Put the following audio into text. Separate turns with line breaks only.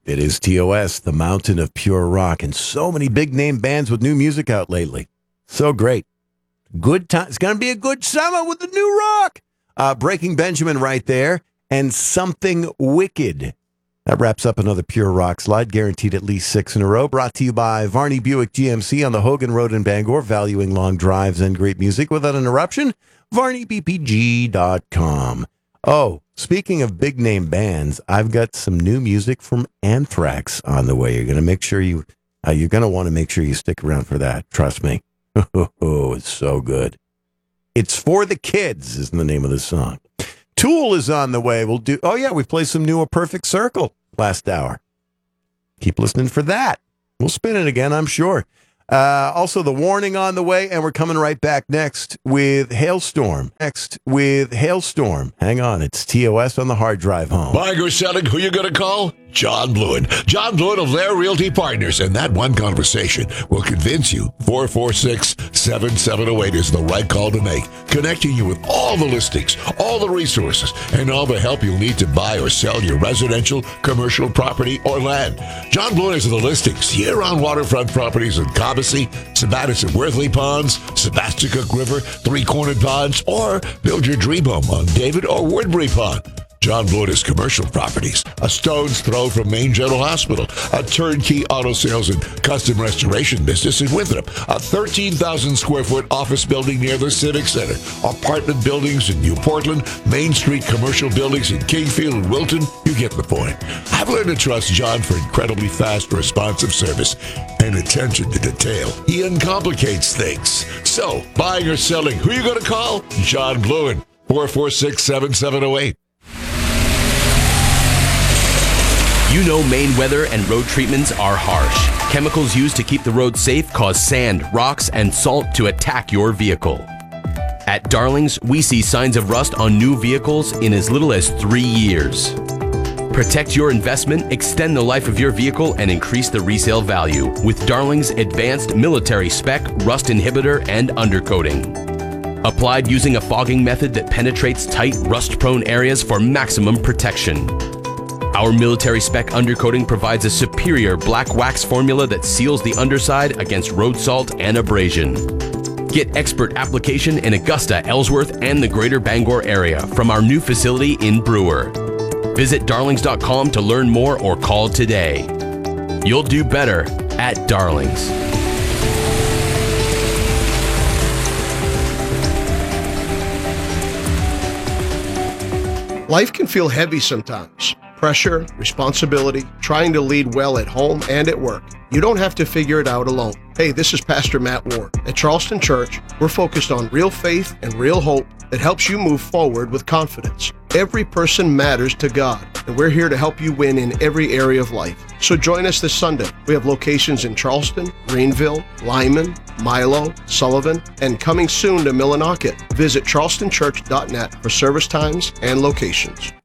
It is TOS, the mountain of pure rock, and so many big-name bands with new music out lately. So great. Good time. It's going to be a good summer with the new rock. Breaking Benjamin right there, and Something Wicked. That wraps up another Pure Rock slide, guaranteed at least 6 in a row. Brought to you by Varney Buick GMC on the Hogan Road in Bangor, valuing long drives and great music without interruption. VarneyBPG.com. Oh, speaking of big name bands, I've got some new music from Anthrax on the way. You're going to make sure you're going to want to make sure you stick around for that. Trust me. Oh, it's so good. It's For the Kids is the name of the song. Tool is on the way. We played some new A Perfect Circle last hour. Keep listening for that. We'll spin it again, I'm sure. Also, The Warning on the way, and we're coming right back next with Hailstorm. Hang on, it's TOS on the hard drive home.
Buying or selling, who you going to call? John Blewin. John Blewin of Lair Realty Partners. And that one conversation will convince you 446-7708 is the right call to make. Connecting you with all the listings, all the resources, and all the help you'll need to buy or sell your residential, commercial property, or land. John Blewin is the listings year-round waterfront properties in Cobbessy, Sabattis and Worthley Ponds, Sebasticook River, Three-Cornered Ponds, or build your dream home on David or Woodbury Pond. John Blewin is commercial properties, a stone's throw from Maine General Hospital, a turnkey auto sales and custom restoration business in Winthrop, a 13,000 square foot office building near the Civic Center, apartment buildings in New Portland, Main Street commercial buildings in Kingfield and Wilton. You get the point. I've learned to trust John for incredibly fast, responsive service and attention to detail. He uncomplicates things. So, buying or selling, who are you going to call? John Blewin, 446-7708.
You know Maine weather and road treatments are harsh. Chemicals used to keep the road safe cause sand, rocks, and salt to attack your vehicle. At Darlings, we see signs of rust on new vehicles in as little as 3 years. Protect your investment, extend the life of your vehicle, and increase the resale value with Darlings' advanced military spec rust inhibitor and undercoating. Applied using a fogging method that penetrates tight, rust-prone areas for maximum protection. Our military spec undercoating provides a superior black wax formula that seals the underside against road salt and abrasion. Get expert application in Augusta, Ellsworth, and the greater Bangor area from our new facility in Brewer. Visit darlings.com to learn more or call today. You'll do better at Darlings.
Life can feel heavy sometimes. Pressure, responsibility, trying to lead well at home and at work. You don't have to figure it out alone. Hey, this is Pastor Matt Ward. At Charleston Church, we're focused on real faith and real hope that helps you move forward with confidence. Every person matters to God, and we're here to help you win in every area of life. So join us this Sunday. We have locations in Charleston, Greenville, Lyman, Milo, Sullivan, and coming soon to Millinocket. Visit charlestonchurch.net for service times and locations.